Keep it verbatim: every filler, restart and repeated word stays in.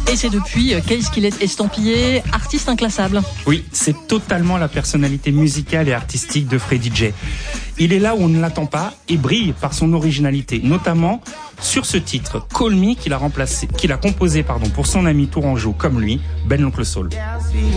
Et c'est depuis Case qu'il est estampillé artiste inclassable. Oui, c'est totalement la personnalité musicale et artistique de Freddie J. Il est là où on ne l'attend pas et brille par son originalité, notamment sur ce titre, Call Me, qu'il a remplacé, qu'il a composé, pardon, pour son ami tourangeau comme lui, Ben l'Oncle Soul.